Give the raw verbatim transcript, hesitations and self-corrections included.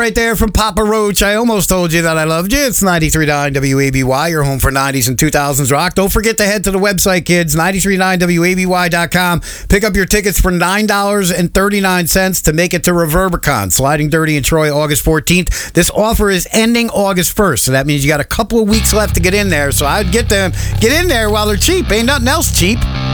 Right there from Papa Roach. I almost told you that I loved you. It's ninety-three point nine W A B Y, your home for nineties and two thousands rock. Don't forget to head to the website, kids, ninety-three point nine W A B Y dot com. Pick up your tickets for nine dollars and thirty-nine cents to make it to Reverbicon, Sliding Dirty in Troy, August fourteenth. This offer is ending August first, so that means you got a couple of weeks left to get in there. So I'd get them, get in there while they're cheap. Ain't nothing else cheap.